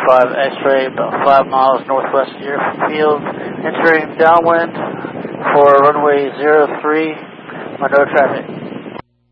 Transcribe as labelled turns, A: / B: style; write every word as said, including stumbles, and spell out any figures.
A: five X-ray, about five miles northwest of your field, entering downwind for runway zero three, no traffic.